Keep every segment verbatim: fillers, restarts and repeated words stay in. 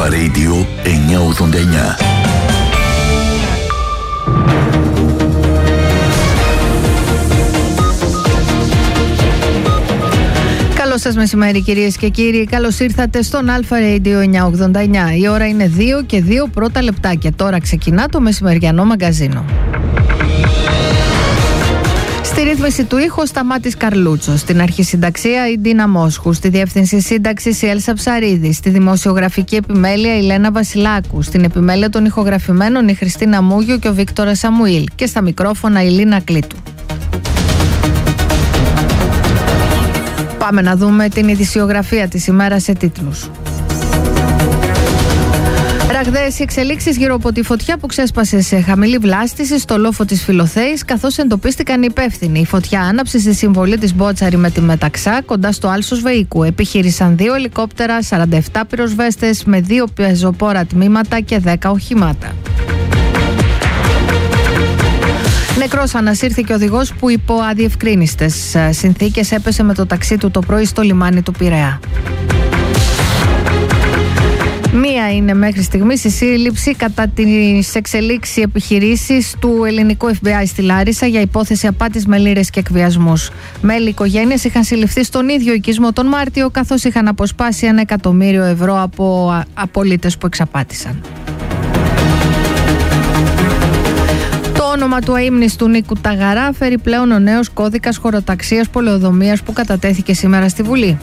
Αλφα Radio εννιακόσια ογδόντα εννιά. Καλό σας μεσημέρι κυρίες και κύριοι, καλώς ήρθατε στον Αλφα Radio εννιακόσια ογδόντα εννιά. Η ώρα είναι δύο και δύο πρώτα λεπτά και τώρα ξεκινά το μεσημεριανό μαγκαζίνο. Στη ρύθμιση του ήχου Σταμάτης Καρλούτσος, στην αρχισυνταξία η Ντίνα Μόσχου, στη διεύθυνση σύνταξης η Έλσα Ψαρίδη, στη δημοσιογραφική επιμέλεια η Λένα Βασιλάκου, στην επιμέλεια των ηχογραφημένων η Χριστίνα Μούγιο και ο Βίκτορας Σαμουήλ και στα μικρόφωνα η Λίνα Κλήτου. Πάμε να δούμε την ειδησιογραφία της ημέρας σε τίτλους. Ραγδαίες οι εξελίξεις γύρω από τη φωτιά που ξέσπασε σε χαμηλή βλάστηση στο λόφο της Φιλοθέης, καθώς εντοπίστηκαν οι υπεύθυνοι. Η φωτιά άναψε στη συμβολή της Μπότσαρη με τη Μεταξά, κοντά στο Άλσος Βεϊκού. Επιχείρησαν δύο ελικόπτερα, σαράντα επτά πυροσβέστες με δύο πεζοπόρα τμήματα και δέκα οχημάτα. Νεκρός ανασύρθηκε ο οδηγός που υπό αδιευκρίνιστες συνθήκες έπεσε με το ταξί του το πρωί στο λιμάνι του Πειραιά. Μία είναι μέχρι στιγμής η σύλληψη κατά τις εξελίξεις επιχειρήσεις του ελληνικού εφ μπι άι στη Λάρισα για υπόθεση απάτης με λίρες και εκβιασμούς. Μέλη οικογένειας είχαν συλληφθεί στον ίδιο οικισμό τον Μάρτιο, καθώς είχαν αποσπάσει ένα εκατομμύριο ευρώ από απολύτες που εξαπάτησαν. Το όνομα του αείμνηστου Νίκου Ταγαρά φέρει πλέον ο νέος κώδικας χωροταξίας πολεοδομίας που κατατέθηκε σήμερα στη Βουλή.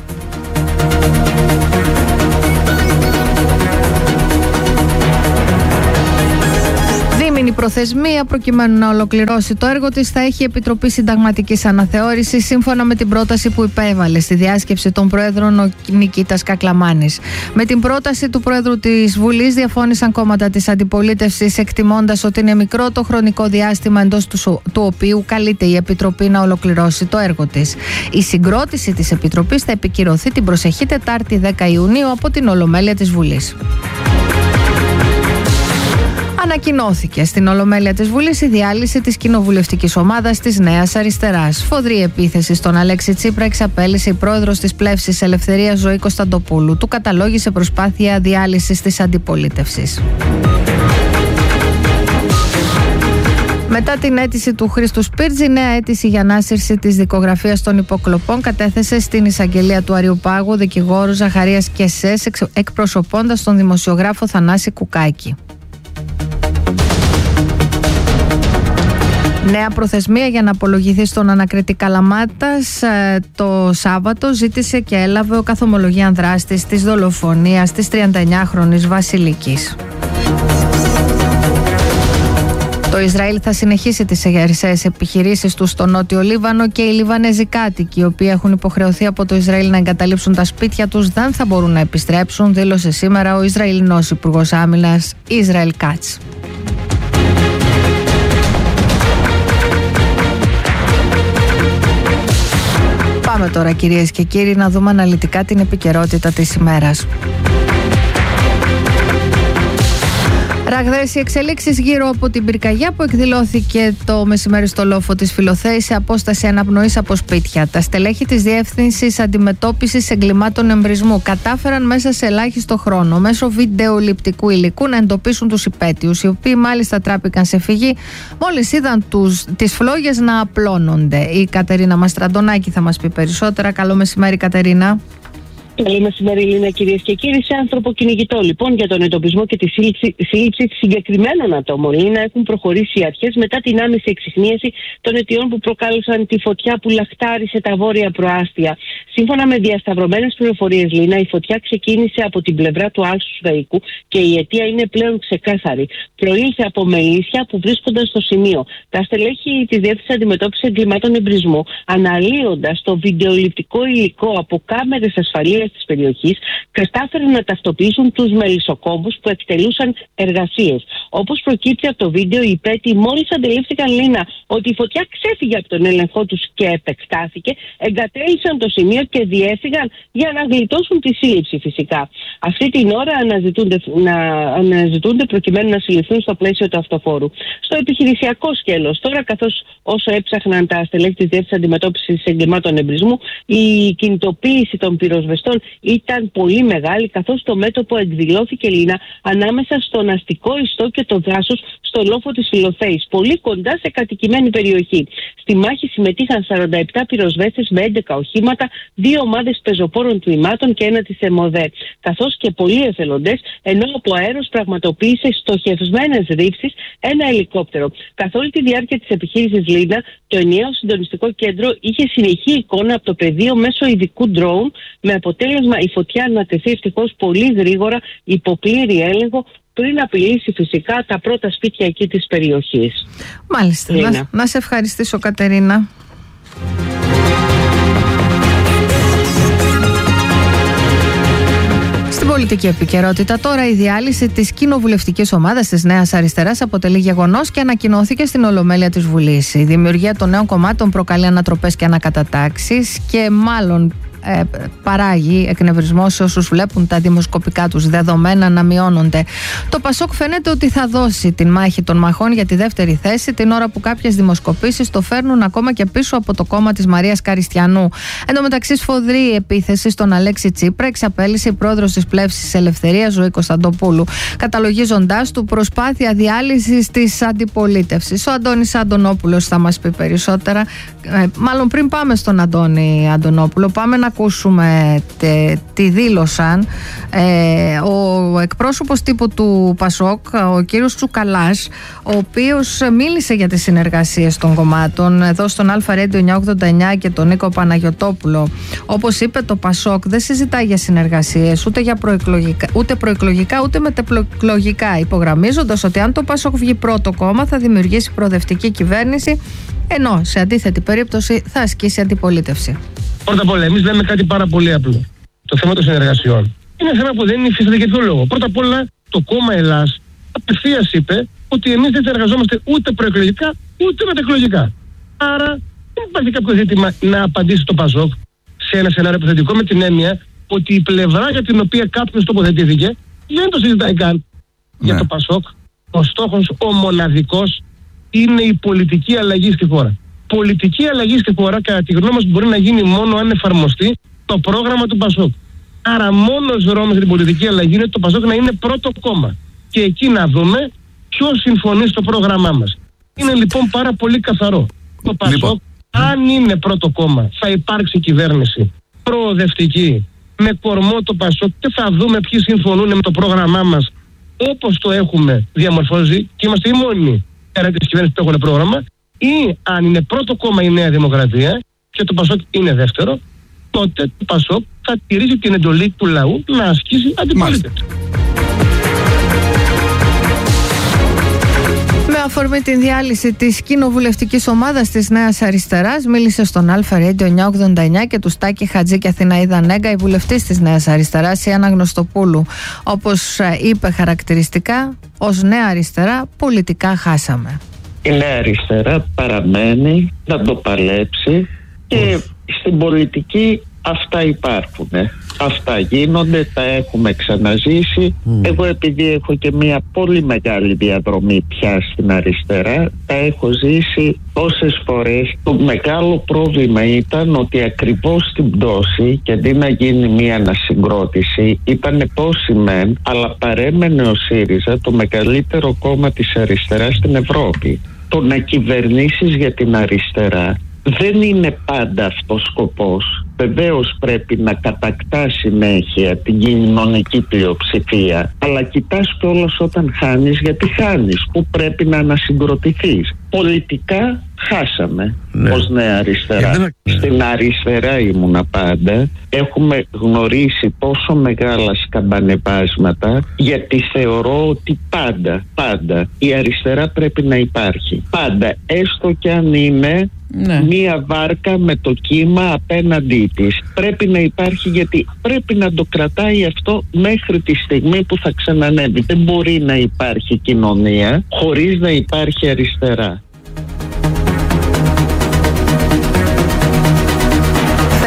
Η προθεσμία προκειμένου να ολοκληρώσει το έργο της θα έχει η Επιτροπή Συνταγματικής Αναθεώρησης σύμφωνα με την πρόταση που υπέβαλε στη διάσκεψη των Προέδρων ο Νικήτας Κακλαμάνης. Με την πρόταση του Πρόεδρου της Βουλής διαφώνησαν κόμματα της αντιπολίτευσης, εκτιμώντας ότι είναι μικρό το χρονικό διάστημα εντός του, του οποίου καλείται η Επιτροπή να ολοκληρώσει το έργο της. Η συγκρότηση της Επιτροπής θα επικυρωθεί την προσεχή Τετάρτη δέκα Ιουνίου από την Ολομέλεια της Βουλής. Ανακοινώθηκε στην Ολομέλεια της Βουλής η διάλυση της κοινοβουλευτικής ομάδας της Νέας Αριστεράς. Σφοδρή επίθεση στον Αλέξη Τσίπρα εξαπέλυσε η πρόεδρος της Πλεύσης Ελευθερίας Ζωή Κωνσταντοπούλου. Του καταλόγησε προσπάθεια διάλυσης της αντιπολίτευσης. Μετά την αίτηση του Χρήστου Σπίρτζη, νέα αίτηση για ανάσυρση της δικογραφίας των υποκλοπών κατέθεσε στην εισαγγελία του Αριουπάγου δικηγόρου Ζαχαρίας Κεσές, εκπροσωπώντας τον δημοσιογράφο Θανάση Κουκάκη. Νέα προθεσμία για να απολογηθεί στον ανακριτή Καλαμάτας το Σάββατο ζήτησε και έλαβε ο καθομολογίαν δράστης της δολοφονίας της τριανταεννιάχρονης Βασιλικής. Το Ισραήλ θα συνεχίσει τις εγερσαίες επιχειρήσεις του στο Νότιο Λίβανο και οι Λιβανέζοι κάτοικοι, οι οποίοι έχουν υποχρεωθεί από το Ισραήλ να εγκαταλείψουν τα σπίτια τους, δεν θα μπορούν να επιστρέψουν, δήλωσε σήμερα ο Ισραηλινός Υπουργός Άμυνας Ισραήλ Κάτς. Πάμε τώρα κυρίες και κύριοι να δούμε αναλυτικά την επικαιρότητα της ημέρας. Ραγδαίες οι εξελίξεις γύρω από την πυρκαγιά που εκδηλώθηκε το μεσημέρι στο λόφο της Φιλοθέης σε απόσταση αναπνοής από σπίτια. Τα στελέχη της Διεύθυνσης Αντιμετώπισης Εγκλημάτων Εμπρισμού κατάφεραν μέσα σε ελάχιστο χρόνο μέσω βιντεοληπτικού υλικού να εντοπίσουν τους υπαίτιους, οι οποίοι μάλιστα τράπηκαν σε φυγή μόλις είδαν τους, τις φλόγες να απλώνονται. Η Κατερίνα Μαστραντονάκη θα μας πει περισσότερα. Καλό μεσημέρι, Κατερίνα. Καλή μεσημέρι, Λίνα, κυρίες και κύριοι. Σε ανθρωποκυνηγητό, λοιπόν, για τον εντοπισμό και τη σύλληψη, σύλληψη συγκεκριμένων ατόμων, Λίνα, έχουν προχωρήσει οι αρχές μετά την άμεση εξιχνίαση των αιτιών που προκάλεσαν τη φωτιά που λαχτάρισε τα βόρεια προάστια. Σύμφωνα με διασταυρωμένες πληροφορίες, Λίνα, η φωτιά ξεκίνησε από την πλευρά του Άλσους Βεϊκού και η αιτία είναι πλέον ξεκάθαρη. Προήλθε από μελίσια που βρίσκονταν στο σημείο. Τα στελέχη της Διεύθυνσης Αντιμετώπισης Εγκλημάτων Εμπρισμού, αναλύοντας το βιντεοληπτικό υλικό από κάμερες ασφαλείας της περιοχής, κατάφεραν να ταυτοποιήσουν τους μελισσοκόμβους που εκτελούσαν εργασίες. Όπως προκύπτει από το βίντεο, οι υπέτειοι μόλις αντιλήφθηκαν, Λίνα, ότι η φωτιά ξέφυγε από τον έλεγχό τους και επεκτάθηκε, εγκατέλειψαν το σημείο και διέφυγαν για να γλιτώσουν τη σύλληψη φυσικά. Αυτή την ώρα αναζητούνται, να, αναζητούνται προκειμένου να συλληφθούν στο πλαίσιο του αυτοφόρου. Στο επιχειρησιακό σκέλος, τώρα, καθώς όσο έψαχναν τα στελέχη της Διεύθυνσης Αντιμετώπισης Εγκλημάτων Εμπρισμού, η κινητοποίηση των πυροσβεστών κινητών ήταν πολύ μεγάλη, καθώς το μέτωπο εκδηλώθηκε, Λίνα, ανάμεσα στον αστικό ιστό και το δάσος στο λόφο της Φιλοθέης, πολύ κοντά σε κατοικημένη περιοχή. Στη μάχη συμμετείχαν σαράντα επτά πυροσβέστες με έντεκα οχήματα, δύο ομάδες πεζοπόρων τμήματων και ένα της ΕΜΟΔΕ, καθώς και πολλοί εθελοντές, ενώ από αέρος πραγματοποίησε στοχευμένες ρήψεις ένα ελικόπτερο. Καθ' όλη τη διάρκεια της επιχείρησης, Λίνα, το ενιαίο συντονιστικό κέντρο είχε συνεχή εικόνα από το πεδίο μέσω ειδικού drone, με αποτέλεσμα η φωτιά να τεθεί ευτυχώς πολύ γρήγορα υπό πλήρη έλεγχο, πριν απειλήσει φυσικά τα πρώτα σπίτια εκεί της περιοχής. Μάλιστα. Να, να σε ευχαριστήσω, Κατερίνα. Στην πολιτική επικαιρότητα τώρα, η διάλυση της κοινοβουλευτικής ομάδας της Νέας Αριστεράς αποτελεί γεγονός και ανακοινώθηκε στην Ολομέλεια της Βουλής. Η δημιουργία των νέων κομμάτων προκαλεί ανατροπές και ανακατατάξεις και μάλλον Ε, παράγει εκνευρισμό σε όσους βλέπουν τα δημοσκοπικά τους δεδομένα να μειώνονται. Το Πασόκ φαίνεται ότι θα δώσει την μάχη των μαχών για τη δεύτερη θέση, την ώρα που κάποιες δημοσκοπήσεις το φέρνουν ακόμα και πίσω από το κόμμα της Μαρίας Καριστιανού. Εν τω μεταξύ, σφοδρή επίθεση στον Αλέξη Τσίπρα εξαπέλυσε η πρόεδρος της Πλεύσης Ελευθερίας, Ζωή Κωνσταντοπούλου, καταλογίζοντάς του προσπάθεια διάλυσης της αντιπολίτευσης. Ο Αντώνης Αντωνόπουλος θα μας πει περισσότερα. Ε, μάλλον πριν πάμε στον Αντώνη Αντωνόπουλο, πάμε να ακούσουμε τε, τι δήλωσαν ε, ο εκπρόσωπος τύπου του Πασόκ, ο κύριος Τσουκαλάς, ο οποίος μίλησε για τις συνεργασίες των κομμάτων εδώ στον Αλφα Radio εννιακόσια ογδόντα εννιά και τον Νίκο Παναγιωτόπουλο. Όπως είπε, το Πασόκ δεν συζητάει για συνεργασίες ούτε, για προεκλογικά, ούτε προεκλογικά ούτε μετεπροεκλογικά, υπογραμμίζοντας ότι αν το Πασόκ βγει πρώτο κόμμα θα δημιουργήσει προοδευτική κυβέρνηση, ενώ σε αντίθετη περίπτωση θα ασκήσει αντιπολίτευση. Πρώτα απ' όλα, εμείς λέμε κάτι πάρα πολύ απλό. Το θέμα των συνεργασιών είναι θέμα που δεν υφίσταται για ποιο λόγο. Πρώτα απ' όλα, το κόμμα Ελλάς απευθείας είπε ότι εμείς δεν συνεργαζόμαστε ούτε προεκλογικά ούτε μετεκλογικά. Άρα, δεν υπάρχει κάποιο ζήτημα να απαντήσει το Πασόκ σε ένα σενάριο υποθετικό, με την έννοια ότι η πλευρά για την οποία κάποιος τοποθετήθηκε δεν το συζητάει καν. Ναι. Για το Πασόκ, ο στόχος, ο μοναδικός, είναι η πολιτική αλλαγή στη χώρα. Πολιτική αλλαγή στη χώρα, κατά τη γνώμη μας, μπορεί να γίνει μόνο αν εφαρμοστεί το πρόγραμμα του Πασόκ. Άρα, μόνος δρόμος για την πολιτική αλλαγή είναι το Πασόκ να είναι πρώτο κόμμα. Και εκεί να δούμε ποιος συμφωνεί στο πρόγραμμά μας. Είναι λοιπόν πάρα πολύ καθαρό. Το Πασόκ, λοιπόν, αν είναι πρώτο κόμμα, θα υπάρξει κυβέρνηση προοδευτική, με κορμό το Πασόκ, και θα δούμε ποιοι συμφωνούν με το πρόγραμμά μας όπως το έχουμε διαμορφώσει, και είμαστε οι μόνοι πέρα της κυβέρνησης που έχουν πρόγραμμα. Ή αν είναι πρώτο κόμμα η Νέα Δημοκρατία και το Πασόκ είναι δεύτερο, τότε το Πασόκ θα τηρήσει την εντολή του λαού να ασκήσει αντιπολίτευση. Με αφορμή την διάλυση της κοινοβουλευτικής ομάδας της Νέας Αριστεράς, μίλησε στον Αλφα Radio εννιακόσια ογδόντα εννιά και του Στάκη Χατζή και Αθηναίδα Νέγκα η βουλευτής της Νέας Αριστεράς, η Άννα Γνωστοπούλου. Όπως είπε χαρακτηριστικά, ως Νέα Αριστερά πολιτικά χάσαμε. Η Νέα Αριστερά παραμένει να το παλέψει και στην πολιτική αυτά υπάρχουν. Αυτά γίνονται, τα έχουμε ξαναζήσει. Mm. Εγώ, επειδή έχω και μια πολύ μεγάλη διαδρομή πια στην αριστερά, τα έχω ζήσει τόσες φορές. Το μεγάλο πρόβλημα ήταν ότι ακριβώς στην πτώση, και αντί να γίνει μια ανασυγκρότηση, ήταν πόσοι μεν, αλλά παρέμενε ο ΣΥΡΙΖΑ το μεγαλύτερο κόμμα της αριστεράς στην Ευρώπη. Το να κυβερνήσεις για την αριστερά δεν είναι πάντα αυτός σκοπός. Βεβαίως πρέπει να κατακτά συνέχεια την κοινωνική πλειοψηφία, αλλά κοιτάς κιόλας όταν χάνεις, γιατί χάνεις, που πρέπει να ανασυγκροτηθείς. Πολιτικά χάσαμε, ναι, ως Νέα Αριστερά. Ναι. Στην αριστερά ήμουνα πάντα. Έχουμε γνωρίσει τόσο μεγάλα σκαμπανεβάσματα, γιατί θεωρώ ότι πάντα, πάντα η αριστερά πρέπει να υπάρχει. Πάντα, έστω κι αν είναι, ναι, μία βάρκα με το κύμα απέναντί της. Πρέπει να υπάρχει, γιατί πρέπει να το κρατάει αυτό μέχρι τη στιγμή που θα ξανανεύει. Δεν μπορεί να υπάρχει κοινωνία χωρίς να υπάρχει αριστερά.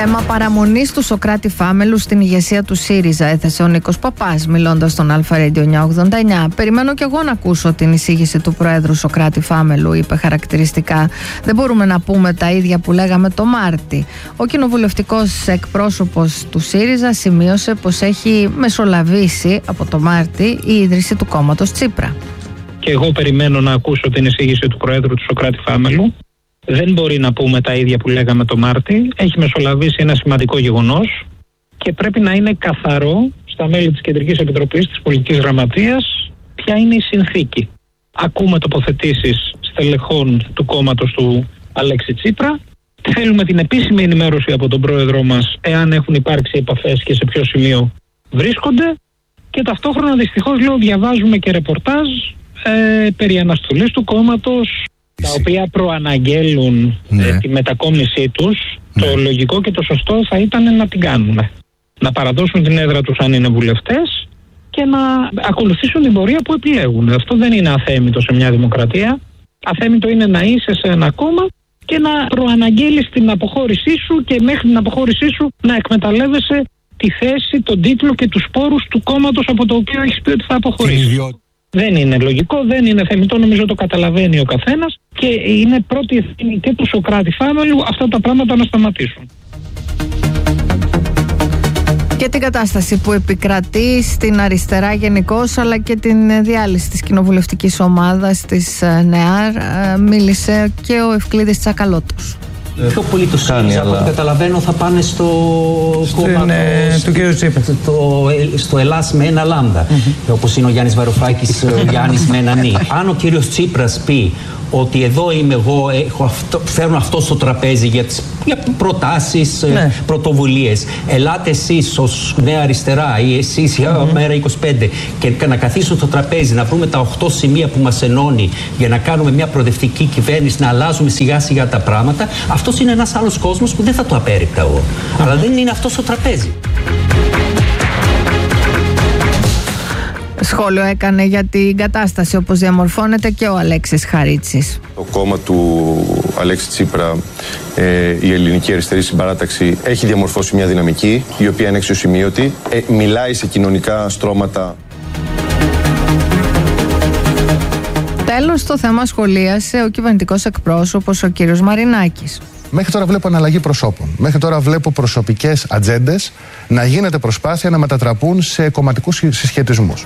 Θέμα παραμονής του Σωκράτη Φάμελου στην ηγεσία του ΣΥΡΙΖΑ έθεσε ο Νίκος Παπάς, μιλώντας στον Αλφα Radio εννιακόσια ογδόντα εννιά. Περιμένω κι εγώ να ακούσω την εισήγηση του Προέδρου Σωκράτη Φάμελου, είπε χαρακτηριστικά. Δεν μπορούμε να πούμε τα ίδια που λέγαμε το Μάρτι. Ο κοινοβουλευτικός εκπρόσωπος του ΣΥΡΙΖΑ σημείωσε πως έχει μεσολαβήσει από το Μάρτι η ίδρυση του κόμματος Τσίπρα. Και εγώ περιμένω να ακούσω την εισήγηση του Προέδρου του Σωκράτη Φάμελου. Δεν μπορεί να πούμε τα ίδια που λέγαμε το Μάρτι. Έχει μεσολαβήσει ένα σημαντικό γεγονός και πρέπει να είναι καθαρό στα μέλη της Κεντρικής Επιτροπής, της Πολιτικής Γραμματείας, ποια είναι η συνθήκη. Ακούμε τοποθετήσεις στελεχών του κόμματος του Αλέξη Τσίπρα. Θέλουμε την επίσημη ενημέρωση από τον Πρόεδρό μας, εάν έχουν υπάρξει επαφές και σε ποιο σημείο βρίσκονται. Και ταυτόχρονα, δυστυχώς, λέω, διαβάζουμε και ρεπορτάζ ε, περί αναστολής του κόμματος, τα οποία προαναγγέλουν ναι. ε, τη μετακόμισή τους. Ναι. Το λογικό και το σωστό θα ήταν να την κάνουν. Να παραδώσουν την έδρα τους αν είναι βουλευτές και να ακολουθήσουν την πορεία που επιλέγουν. Αυτό δεν είναι αθέμητο σε μια δημοκρατία. Αθέμητο είναι να είσαι σε ένα κόμμα και να προαναγγέλεις την αποχώρησή σου και μέχρι την αποχώρησή σου να εκμεταλλεύεσαι τη θέση, τον τίτλο και τους πόρους του κόμματος από το οποίο έχεις πει ότι θα αποχωρήσεις. Δεν είναι λογικό, δεν είναι θεμιτό, νομίζω το καταλαβαίνει ο καθένας και είναι πρώτη ευθύνη και του Σωκράτη Φάμελου αυτά τα πράγματα να σταματήσουν. Και την κατάσταση που επικρατεί στην αριστερά γενικώς, αλλά και την διάλυση της κοινοβουλευτικής ομάδας της ΝΕΑΡ, μίλησε και ο Ευκλήδης Τσακαλώτος. Πιο πολύ το ΣΥΡΙΖΑ, από ό,τι καταλαβαίνω, θα πάνε στο κόμμα ναι, του κ. Τσίπρα. Στο, στο Ελλάς με ένα λάμδα. Mm-hmm. Όπως είναι ο Γιάννης Βαρουφάκης, ο Γιάννης με ένα νι. Αν ο κύριος Τσίπρας πει ότι εδώ είμαι εγώ, έχω αυτό, φέρνω αυτό στο τραπέζι για, τις, για προτάσεις, ναι. πρωτοβουλίες. Ελάτε εσείς ως Νέα Αριστερά ή εσείς για mm-hmm. μέρα είκοσι πέντε και να καθίσουν στο τραπέζι, να βρούμε τα οχτώ σημεία που μας ενώνει για να κάνουμε μια προοδευτική κυβέρνηση, να αλλάζουμε σιγά σιγά τα πράγματα. Αυτός είναι ένας άλλος κόσμος που δεν θα το απέρριπτα εγώ. Mm-hmm. Αλλά δεν είναι αυτό στο τραπέζι. Σχόλιο έκανε για την κατάσταση όπως διαμορφώνεται και ο Αλέξης Χαρίτσης. Το κόμμα του Αλέξη Τσίπρα, ε, η Ελληνική Αριστερή Συμπαράταξη, έχει διαμορφώσει μια δυναμική η οποία είναι αξιοσημείωτη, ε, μιλάει σε κοινωνικά στρώματα. Τέλος, το θέμα σχολίασε ο κυβερνητικός εκπρόσωπος, ο κύριος Μαρινάκης. Μέχρι τώρα βλέπω αναλλαγή προσώπων. Μέχρι τώρα βλέπω προσωπικές ατζέντες να γίνεται προσπάθεια να μετατραπούν σε κομματικούς συσχετισμούς.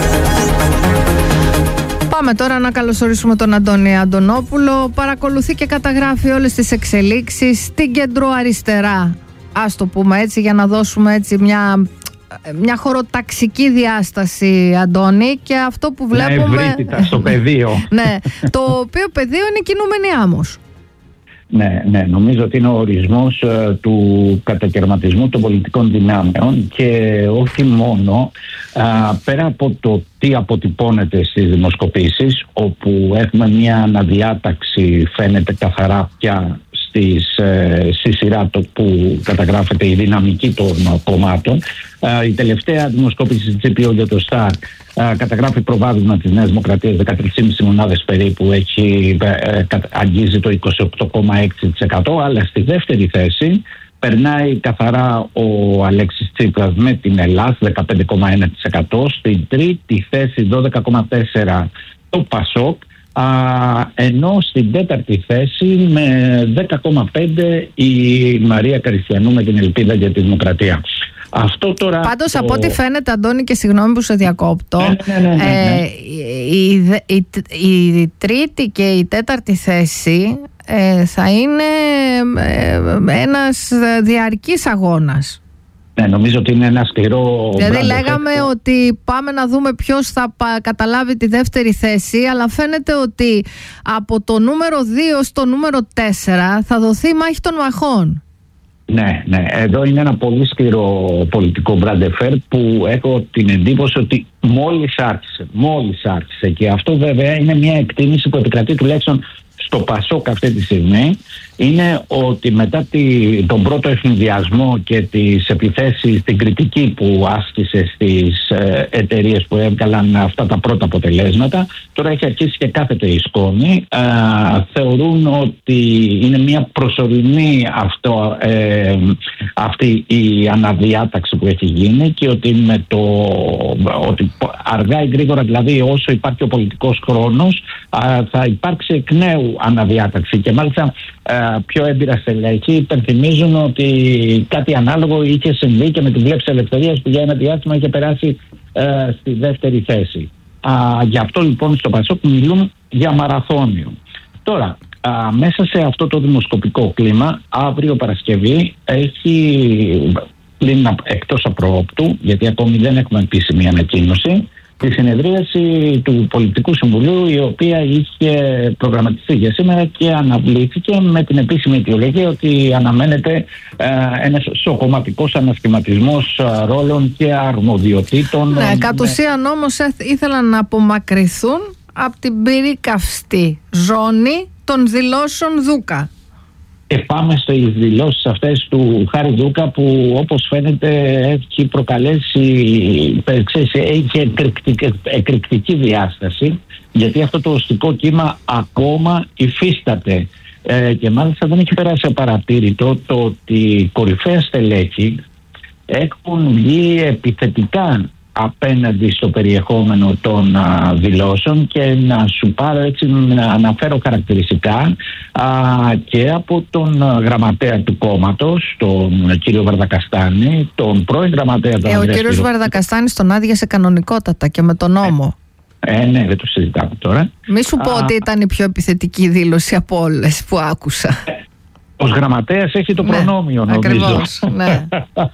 Πάμε τώρα να καλωσορίσουμε τον Αντώνη Αντωνόπουλο. Παρακολουθεί και καταγράφει όλες τις εξελίξεις στην κεντροαριστερά. Ας το πούμε έτσι, για να δώσουμε έτσι μια... μια χωροταξική διάσταση, Αντώνη, και αυτό που βλέπουμε... Ναι, ευρύτητα στο πεδίο. Ναι, το οποίο πεδίο είναι κινούμενη άμμος. Ναι, ναι, νομίζω ότι είναι ο ορισμός ε, του κατακαιρματισμού των πολιτικών δυνάμεων και όχι μόνο, α, πέρα από το τι αποτυπώνεται στις δημοσκοπήσεις, όπου έχουμε μια αναδιάταξη, φαίνεται καθαρά πια στις, ε, στη σειρά το που καταγράφεται η δυναμική των κομμάτων. Ε, η τελευταία δημοσκόπηση της τζι πι ο για το Σταρ ε, καταγράφει προβάδισμα της Νέας Δημοκρατίας δεκατρείς κόμμα πέντε μονάδες περίπου, έχει, ε, αγγίζει το είκοσι οκτώ κόμμα έξι τοις εκατό, αλλά στη δεύτερη θέση περνάει καθαρά ο Αλέξης Τσίπρας με την Ελλάς δεκαπέντε κόμμα ένα τοις εκατό, στην τρίτη θέση δώδεκα κόμμα τέσσερα το Πασόκ, Α, ενώ στην τέταρτη θέση με δέκα κόμμα πέντε η Μαρία Καριστιανού με την Ελπίδα για τη Δημοκρατία. Αυτό τώρα. Πάντως το... από ό,τι φαίνεται, Αντώνη, και συγγνώμη που σε διακόπτω, ναι, ναι, ναι, ναι, ναι. Ε, η, η, η, η τρίτη και η τέταρτη θέση ε, θα είναι ε, ένας διαρκής αγώνας. Ναι, νομίζω ότι είναι ένα σκληρό. Δηλαδή λέγαμε effect. Ότι πάμε να δούμε ποιος θα καταλάβει τη δεύτερη θέση, αλλά φαίνεται ότι από το νούμερο δύο στο νούμερο τέσσερα θα δοθεί η μάχη των μαχών. Ναι, ναι. Εδώ είναι ένα πολύ σκληρό πολιτικό μπραντεφέρ που έχω την εντύπωση ότι μόλις άρχισε. Μόλις άρχισε. Και αυτό βέβαια είναι μια εκτίμηση που επικρατεί τουλάχιστον στο Πασόκ αυτή τη στιγμή. είναι ότι μετά τη, τον πρώτο ευνηδιασμό και τις επιθέσεις, την κριτική που άσκησε στις ε, εταιρείες που έβγαλαν αυτά τα πρώτα αποτελέσματα, τώρα έχει αρχίσει και κάθεται η σκόνη. Ε, θεωρούν ότι είναι μια προσωρινή αυτό, ε, αυτή η αναδιάταξη που έχει γίνει και ότι, με το, ότι αργά ή γρήγορα, δηλαδή όσο υπάρχει ο πολιτικός χρόνος, ε, θα υπάρξει εκ νέου αναδιάταξη. Και μάλιστα ε, πιο έμπειρα στελέχη υπενθυμίζουν ότι κάτι ανάλογο είχε συμβεί και με τη Βλέψη Ελευθερίας, που για ένα διάστημα είχε περάσει ε, στη δεύτερη θέση. Α, γι' αυτό λοιπόν στο Πασόκ μιλούν για μαραθώνιο. Τώρα, α, μέσα σε αυτό το δημοσκοπικό κλίμα, αύριο Παρασκευή έχει, πλην εκτός απροόπτου, γιατί ακόμη δεν έχουμε επίσημη ανακοίνωση, τη συνεδρίαση του Πολιτικού Συμβουλίου, η οποία είχε προγραμματιστεί για σήμερα και αναβλήθηκε με την επίσημη αιτιολογία ότι αναμένεται ε, ένας σοκομματικός ανασχηματισμός ρόλων και αρμοδιοτήτων. Ναι, κατ' ουσίαν όμως ήθελαν να απομακρυνθούν από την πυρικαυστή ζώνη των δηλώσεων Δούκα. Και πάμε στις δηλώσεις αυτές του Χάρη Δούκα, που όπως φαίνεται έχει προκαλέσει, ξέρεις, έχει εκρηκτική, εκρηκτική διάσταση, γιατί αυτό το οστικό κύμα ακόμα υφίσταται. Ε, και μάλιστα δεν έχει περάσει απαρατήρητο το ότι κορυφαία στελέχη έχουν βγει επιθετικά απέναντι στο περιεχόμενο των α, δηλώσεων, και να σου πάρω έτσι να αναφέρω χαρακτηριστικά α, και από τον γραμματέα του κόμματος, τον κύριο Βαρδακαστάνη, τον πρώην γραμματέα του. Ε, ο κύριος Βαρδακαστάνης τον άδειασε κανονικότατα και με τον νόμο. Ε, ε, ναι, δεν το συζητάμε τώρα. Μη σου πω α, ότι ήταν η πιο επιθετική δήλωση από όλες που άκουσα. Ε, ως γραμματέας έχει το προνόμιο, ναι, νομίζω. Ακριβώς, ναι.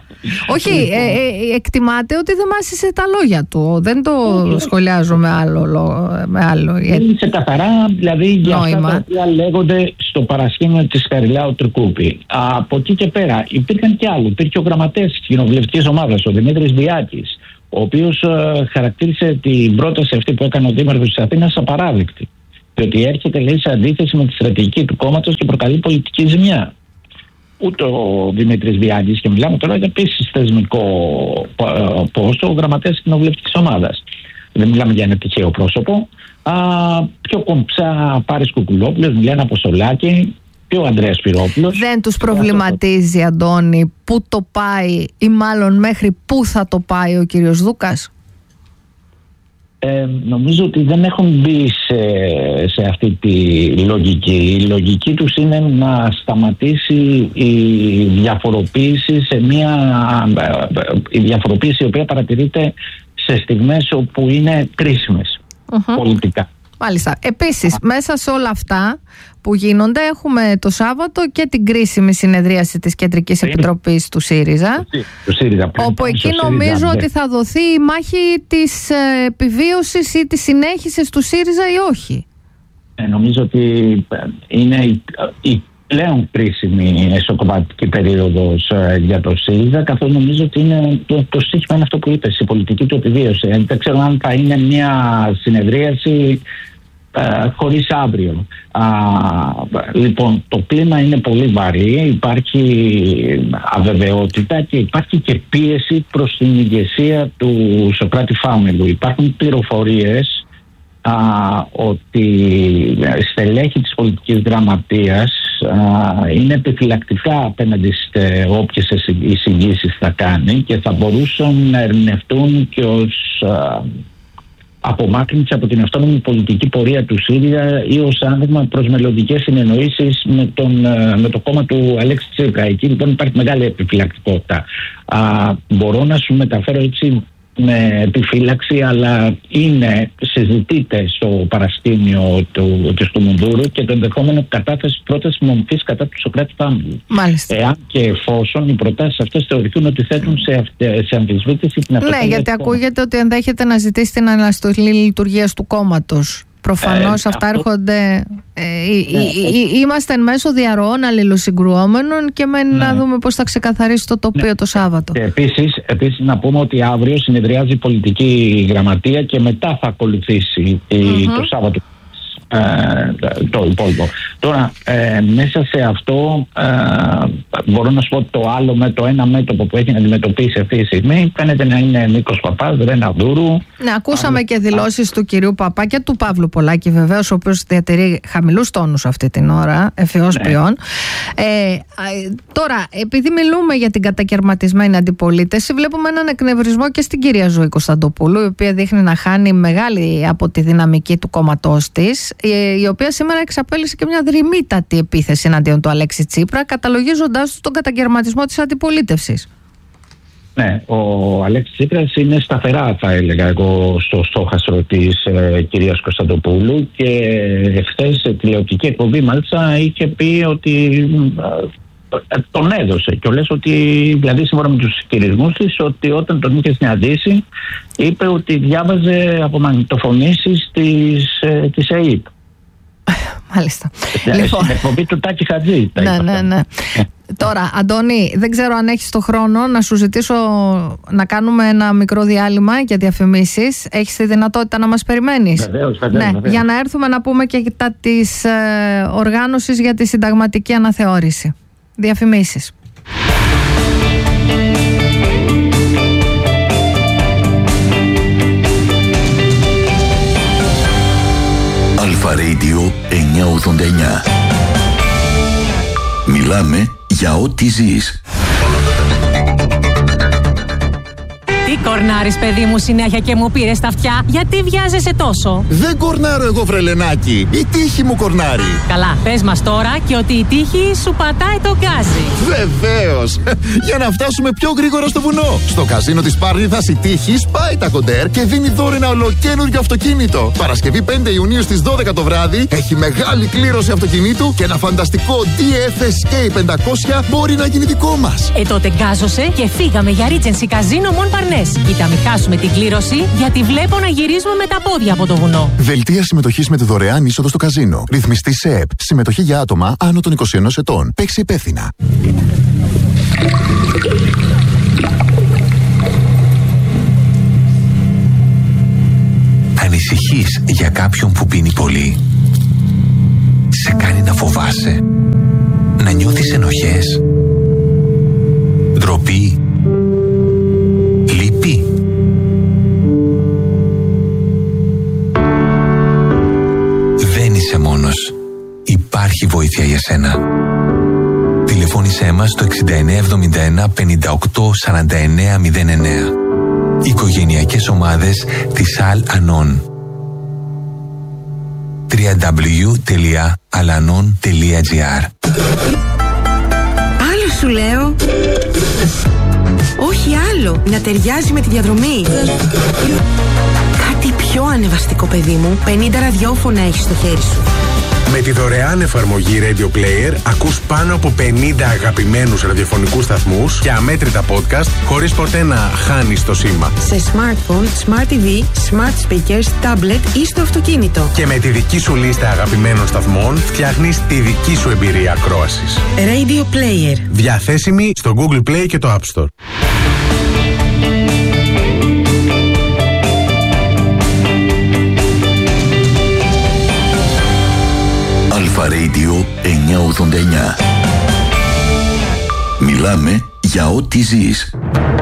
Όχι, ε, ε, εκτιμάται ότι δεν μάσησε τα λόγια του. Δεν το σχολιάζω με άλλο, με άλλο. Είναι σε καθαρά, δηλαδή για αυτά τα οποία λέγονται στο παρασκήνιο της Χαριλάου Τρικούπη. Από εκεί και πέρα υπήρχαν και άλλοι. Υπήρχε ο γραμματέας της κοινοβουλευτικής ομάδας, ο Δημήτρης Βιάκης, ο οποίος ε, χαρακτήρισε την πρόταση αυτή που έκανε ο Δήμαρχος της Αθήνας απαράδεκτη. Διότι έρχεται, λέει, σε αντίθεση με τη στρατηγική του κόμματος και προκαλεί πολιτική ζημιά. Ούτε ο Δημήτρης Βιάκης, και μιλάμε τώρα για επίσης θεσμικό πόστο, ο γραμματέας της κοινοβουλευτικής ομάδας. Δεν μιλάμε για ένα τυχαίο πρόσωπο. Α, πιο κομψά Πάρης Κουκουλόπουλος, Μιλένα Αποστολάκη, πιο Ανδρέας Σπυρόπουλος. Δεν τους προβληματίζει, Αντώνη, πού το πάει ή μάλλον μέχρι πού θα το πάει ο κύριος Δούκας? Ε, νομίζω ότι δεν έχουν μπει σε, σε αυτή τη λογική. Η λογική τους είναι να σταματήσει η διαφοροποίηση σε μια η διαφοροποίηση η οποία παρατηρείται σε στιγμές όπου είναι κρίσιμες uh-huh. πολιτικά. Μάλιστα. Επίσης, μέσα σε όλα αυτά που γίνονται, έχουμε το Σάββατο και την κρίσιμη συνεδρίαση της Κεντρικής Επιτροπής του ΣΥΡΙΖΑ, του ΣΥΡΙΖΑ όπου εκεί νομίζω ΣΥΡΙΖΑ, ότι θα δοθεί η μάχη της επιβίωσης ή της συνέχισης του ΣΥΡΙΖΑ ή όχι. Ε, νομίζω ότι είναι η, η πλέον κρίσιμη εσωκομματική περίοδος για το ΣΥΡΙΖΑ, καθώς νομίζω ότι είναι το, το στίχημα είναι αυτό που είπες, η πολιτική του επιβίωση. Δεν ξέρω αν θα είναι μια συνεδρίαση Uh, χωρίς αύριο. Uh, λοιπόν, το κλίμα είναι πολύ βαρύ, υπάρχει αβεβαιότητα και υπάρχει και πίεση προς την ηγεσία του Σωκράτη Φάμελου. Υπάρχουν πληροφορίες uh, ότι στελέχη της πολιτικής γραμματείας uh, είναι επιφυλακτικά απέναντι σε όποιες εισηγήσεις θα κάνει και θα μπορούσαν να ερμηνευτούν και ως uh, απομάκρυνση από την αυτόνομη πολιτική πορεία του ΣΥΡΙΖΑ ή ως άνδειγμα προς μελλοντικές συνεννοήσεις με, τον, με το κόμμα του Αλέξη Τσίπρα. Εκεί λοιπόν υπάρχει μεγάλη επιφυλακτικότητα. Α, μπορώ να σου μεταφέρω έτσι με επιφύλαξη, αλλά είναι, συζητείται στο παρασκήνιο του, του Στουμουνδούρου και το ενδεχόμενο κατάθεση πρόταση μορφής κατά του Σωκράτη Φάμελου. Μάλιστα. Εάν και εφόσον οι προτάσεις αυτές θεωρηθούν ότι θέτουν σε, σε αμφισβήτηση την αυτοκρατία. Ναι, γιατί ακούγεται ότι ενδέχεται να ζητήσει την αναστολή λειτουργίας του κόμματος. Προφανώς ε, αυτά αυτό... έρχονται. Ε, ναι, ε, ε, είμαστε εν μέσω διαρροών αλληλοσυγκρουόμενων και μένει ναι. να δούμε πώς θα ξεκαθαρίσει το τοπίο ναι. το Σάββατο. Και επίσης, επίσης να πούμε ότι αύριο συνεδριάζει η πολιτική γραμματεία και μετά θα ακολουθήσει mm-hmm. το Σάββατο ε, το υπόλοιπο. Τώρα, ε, μέσα σε αυτό ε, μπορώ να σου πω το άλλο με το ένα μέτωπο που έχει να αντιμετωπίσει αυτή τη στιγμή φαίνεται να είναι Νίκος Παπάς, Ρεναδούρου. Ναι, ακούσαμε και δηλώσεις του κυρίου Παπά και του Παύλου Πολάκη βεβαίως, ο οποίος διατηρεί χαμηλούς τόνους αυτή την ώρα, εφιώς ναι. ποιόν. Ε, τώρα, επειδή μιλούμε για την κατακαιρματισμένη αντιπολίτευση, βλέπουμε έναν εκνευρισμό και στην κυρία Ζωή Κωνσταντοπούλου, η οποία δείχνει να χάνει μεγάλη από τη δυναμική του κόμματός της, η οποία σήμερα εξαπέλυσε και μια δρυμύτατη επίθεση εναντίον του Αλέξη Τσίπρα, καταλογίζοντάς του τον κατακαιρματισμό της αντιπολίτευσης. Ναι, ο Αλέξης Τσίπρας είναι σταθερά, θα έλεγα εγώ, στο στόχαστρο της ε, κυρίας Κωνσταντοπούλου και χθες σε τηλεοπτική εκπομπή μάλιστα είχε πει ότι ε, τον έδωσε και λες ότι, δηλαδή σύμφωνα με τους ισχυρισμούς της, ότι όταν τον είχε συναντήσει είπε ότι διάβαζε από μαγνητοφωνήσεις της, ε, της ΕΕΠ. Μάλιστα. Λοιπόν. Στην εκπομπή του Τάκη Χατζή. Ναι, ναι, ναι. Τώρα, Αντώνη, δεν ξέρω αν έχεις το χρόνο να σου ζητήσω να κάνουμε ένα μικρό διάλειμμα για διαφημίσεις. Έχεις τη δυνατότητα να μας περιμένεις? Βεβαίως, βεβαίως, ναι, βεβαίως. Για να έρθουμε να πούμε και τα της ε, οργάνωσης για τη συνταγματική αναθεώρηση. Διαφημίσεις. Αλφα Radio εννιακόσια ογδόντα εννιά. Μιλάμε για ό,τι ζεις. Τι κορνάρεις, παιδί μου, συνέχεια και μου πήρες τα αυτιά? Γιατί βιάζεσαι τόσο? Δεν κορνάρω εγώ, βρελενάκι. Η τύχη μου κορνάρει. Καλά, πες μας τώρα και ότι η τύχη σου πατάει το γκάζι. Βεβαίως. Για να φτάσουμε πιο γρήγορα στο βουνό. Στο καζίνο της Πάρνηθας η τύχη σπάει τα κοντέρ και δίνει δώρο ένα ολοκαίνουργιο αυτοκίνητο. Παρασκευή πέντε Ιουνίου στις δώδεκα το βράδυ έχει μεγάλη κλήρωση αυτοκινήτου και ένα φανταστικό ντι εφ ες κέι πεντακόσια μπορεί να γίνει δικό μας. Ε, τότε γκάζωσε και φύγαμε για Regency Casino Mon Parnes. Κοίτα, μην χάσουμε την κλήρωση, γιατί βλέπω να γυρίζουμε με τα πόδια από το βουνό. Δελτία συμμετοχής με τη δωρεάν είσοδο στο καζίνο. Ρυθμιστή ΣΕΠ. Συμμετοχή για άτομα άνω των είκοσι ενός ετών. Παίξει υπεύθυνα. Ανησυχείς για κάποιον που πίνει πολύ? Σε κάνει να φοβάσαι? Να νιώθεις ενοχές? Ντροπή? Λύπη? Δεν είσαι μόνος. Υπάρχει βοήθεια για σένα. Τηλεφώνησέ μας στο εξήντα εννέα εβδομήντα ένα πενήντα οκτώ σαράντα εννέα μηδέν εννέα. Οικογενειακές ομάδες της Al-Anon. double-u double-u double-u τελεία alanon τελεία gr. Άλλο σου λέω. Όχι άλλο. Να ταιριάζει με τη διαδρομή. Κάτι πιο ανεβαστικό, παιδί μου. πενήντα ραδιόφωνα έχεις στο χέρι σου. Με τη δωρεάν εφαρμογή Radio Player ακούς πάνω από πενήντα αγαπημένους ραδιοφωνικούς σταθμούς και αμέτρητα podcast χωρίς ποτέ να χάνεις το σήμα. Σε smartphone, smart τι βι, smart speakers, tablet ή στο αυτοκίνητο. Και με τη δική σου λίστα αγαπημένων σταθμών φτιάχνεις τη δική σου εμπειρία ακρόασης. Radio Player. Διαθέσιμη στο Google Play και το App Store. Αλφα Radio εννιακόσια ογδόντα εννιά. Μιλάμε για ό,τι ζεις.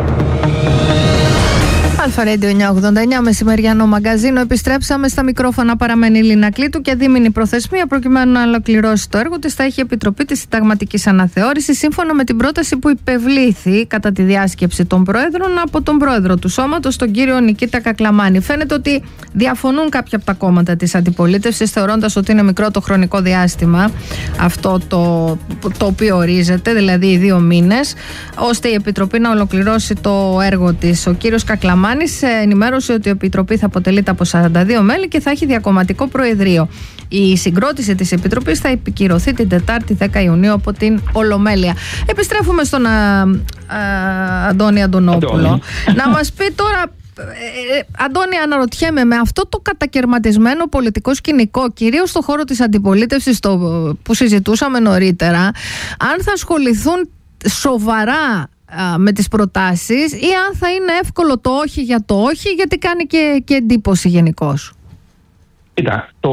Αλφα Radio εννιακόσια ογδόντα εννιά, μεσημεριανό μαγκαζίνο. Επιστρέψαμε στα μικρόφωνα. Παραμένει η Λίνα Κλήτου και δίμηνη προθεσμία προκειμένου να ολοκληρώσει το έργο της. Θα έχει Επιτροπή της Συνταγματικής Αναθεώρησης, σύμφωνα με την πρόταση που υπευλήθη κατά τη διάσκεψη των Προέδρων από τον Πρόεδρο του Σώματος, τον κύριο Νικήτα Κακλαμάνη. Φαίνεται ότι διαφωνούν κάποια από τα κόμματα της αντιπολίτευσης, θεωρώντας ότι είναι μικρό το χρονικό διάστημα αυτό το, το οποίο ορίζεται, δηλαδή οι δύο μήνες, ώστε η Επιτροπή να ολοκληρώσει το έργο της. Ο κύριος Κακλαμάνης ενημέρωσε ότι η Επιτροπή θα αποτελείται από σαράντα δύο μέλη και θα έχει διακομματικό προεδρείο. Η συγκρότηση της Επιτροπής θα επικυρωθεί την Τετάρτη δέκα Ιουνίου από την Ολομέλεια. Επιστρέφουμε στον α, α, Αντώνη Αντωνόπουλο. Αντώνη. Να μας πει τώρα, ε, Αντώνη, αναρωτιέμαι, με αυτό το κατακαιρματισμένο πολιτικό σκηνικό, κυρίως στον χώρο της αντιπολίτευσης το, που συζητούσαμε νωρίτερα, αν θα ασχοληθούν σοβαρά με τις προτάσεις ή αν θα είναι εύκολο το όχι για το όχι, γιατί κάνει και, και εντύπωση γενικώς. Κοίτα, το,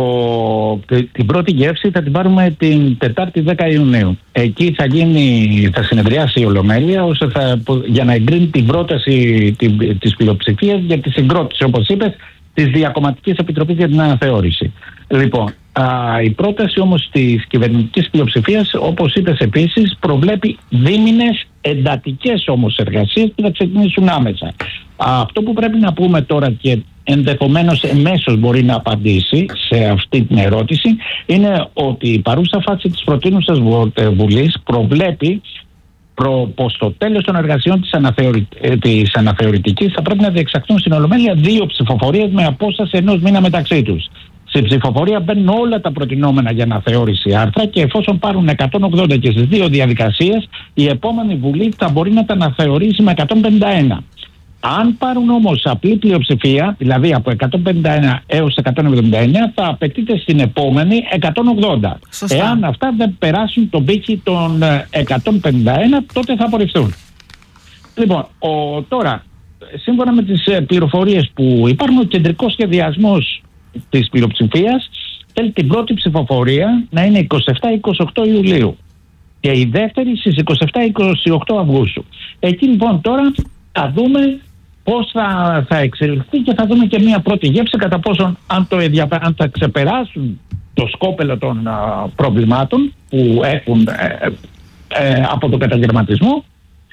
την πρώτη γεύση θα την πάρουμε την Τετάρτη δέκα Ιουνίου. Εκεί θα, γίνει, θα συνεδριάσει η Ολομέλεια ώστε θα, για να εγκρίνει την πρόταση την, της πλειοψηφίας για τη συγκρότηση, όπως είπες, της Διακομματικής Επιτροπής για την Αναθεώρηση. Λοιπόν, α, η πρόταση όμως της κυβερνητικής πλειοψηφίας, όπως είπες επίσης, προβλέπει δίμηνες εντατικές όμως εργασίες που θα ξεκινήσουν άμεσα. Α, αυτό που πρέπει να πούμε τώρα και ενδεχομένως εμέσως μπορεί να απαντήσει σε αυτή την ερώτηση είναι ότι η παρούσα φάση της προτείνουσας Βουλής προβλέπει προ, πως στο τέλος των εργασιών της, αναθεωρη, της αναθεωρητικής θα πρέπει να διεξαχθούν στην Ολομέλεια δύο ψηφοφορίες με απόσταση ενός μήνα μεταξύ τους. Στην ψηφοφορία μπαίνουν όλα τα προτινόμενα για αναθεώρηση άρθρα και εφόσον πάρουν εκατόν ογδόντα και στις δύο διαδικασίες, η επόμενη Βουλή θα μπορεί να τα αναθεωρήσει με εκατόν πενήντα ένα. Αν πάρουν όμως απλή πλειοψηφία, δηλαδή από εκατόν πενήντα ένα έως εκατόν εβδομήντα εννέα, θα απαιτείται στην επόμενη εκατόν ογδόντα. Σωστά. Εάν αυτά δεν περάσουν τον πύχη των εκατόν πενήντα ένα, τότε θα απορριφθούν. Λοιπόν, ο, τώρα, σύμφωνα με τις πληροφορίες που υπάρχουν, ο κεντρικός σχεδιασμός της πλειοψηφίας θέλει την πρώτη ψηφοφορία να είναι είκοσι επτά είκοσι οκτώ Ιουλίου και η δεύτερη στις είκοσι επτά είκοσι οκτώ Αυγούστου. Εκεί λοιπόν τώρα θα δούμε πώς θα, θα εξελιχθεί και θα δούμε και μια πρώτη γεύση κατά πόσον αν, το, αν θα ξεπεράσουν το σκόπελο των α, προβλημάτων που έχουν ε, ε, από τον καταγερματισμό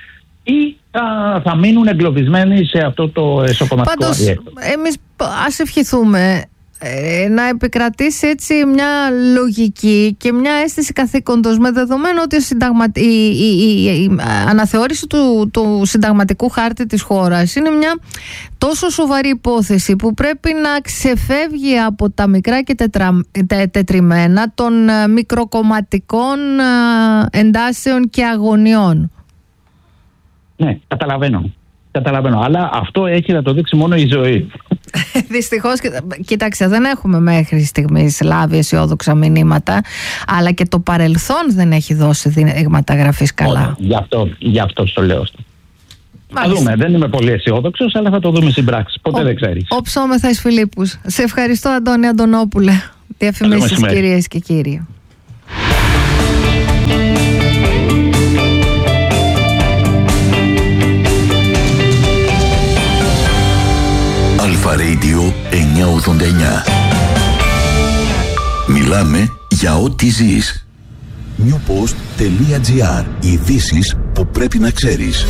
ή θα, θα μείνουν εγκλωβισμένοι σε αυτό το εσωκομματικό αδιέκτο. Πάντως, εμείς ας ευχηθούμε ε, να επικρατήσει έτσι μια λογική και μια αίσθηση καθήκοντος, με δεδομένο ότι συνταγμα... η, η, η, η αναθεώρηση του, του συνταγματικού χάρτη της χώρας είναι μια τόσο σοβαρή υπόθεση που πρέπει να ξεφεύγει από τα μικρά και τετρα... τε, τετριμένα των μικροκομματικών εντάσεων και αγωνιών. Ναι, καταλαβαίνω. Καταλαβαίνω. Αλλά αυτό έχει να το δείξει μόνο η ζωή. Δυστυχώς, κοίταξε, δεν έχουμε μέχρι στιγμής λάβει αισιόδοξα μηνύματα, αλλά και το παρελθόν δεν έχει δώσει δείγματα γραφής καλά. Γι' αυτό, γι' αυτό το λέω. Θα δούμε. Δεν είμαι πολύ αισιόδοξος, αλλά θα το δούμε στην πράξη. Ποτέ Ο, δεν ξέρεις. Ο ψώμεθα εις Φιλίππους. Σε ευχαριστώ, Αντώνη Αντωνόπουλε. Διαφημίσεις, κυρίες και κύριοι. Αλφα Radio εννιακόσια ογδόντα εννιά. Μιλάμε για ό,τι ζεις. newpost.gr. Ειδήσεις που πρέπει να ξέρεις.